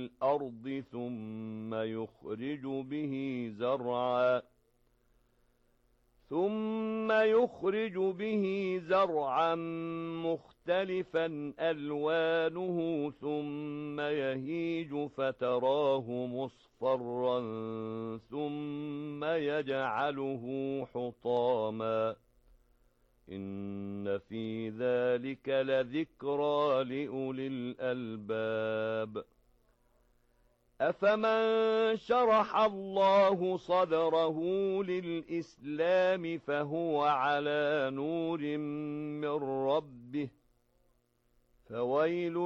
الأرض ثم يخرج به زرعا مختلفا ألوانه ثم يهيج فتراه مصفرا ثم يجعله حطاما إن في ذلك لذكرى لأولي الألباب أفمن شرح الله صدره للإسلام فهو على نور من ربه فويل